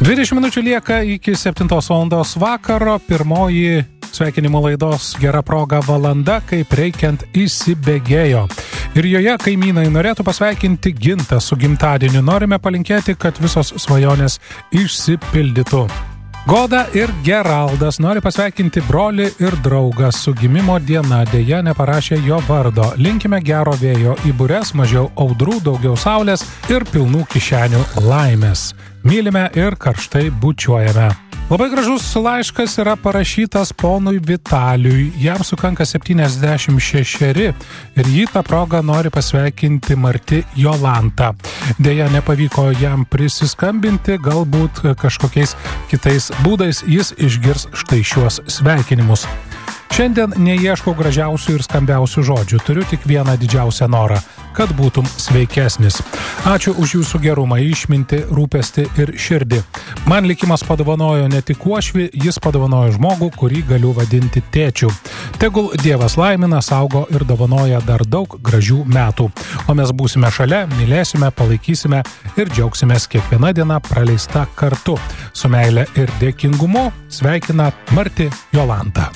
20 minučių lieka iki 7 valandos vakaro. Pirmoji sveikinimo laidos gera proga valanda, kaip reikiant įsibėgėjo. Ir joje kaimynai norėtų pasveikinti Gintą su gimtadieniu. Norime palinkėti, kad visos svajonės išsipildytų. Goda ir Geraldas nori pasveikinti brolį ir draugą su gimimo diena, dėja neparašė jo vardo. Linkime gero vėjo į bures, mažiau audrų, daugiau saulės ir pilnų kišenių laimės. Mylime ir karštai bučiuojame. Labai gražus laiškas yra parašytas ponui Vitaliui. Jam sukanka 76 ir jį tą progą nori pasveikinti Marti Jolanta. Deja, nepavyko jam prisiskambinti, galbūt kažkokiais kitais būdais jis išgirs štai šiuos sveikinimus. Šiandien neieškau gražiausių ir skambiausių žodžių, turiu tik vieną didžiausią norą – kad būtum sveikesnis. Ačiū už jūsų gerumą, išmintį, rūpestį ir širdį. Man likimas padovanojo ne tik uošvį, jis padovanojo žmogų, kurį galiu vadinti tėčiu. Tegul Dievas laimina, saugo ir dovanoja dar daug gražių metų. O mes būsime šalia, mylėsime, palaikysime ir džiaugsimės kiekviena diena praleista kartu. Su meile ir dėkingumu sveikina Marti Jolanta.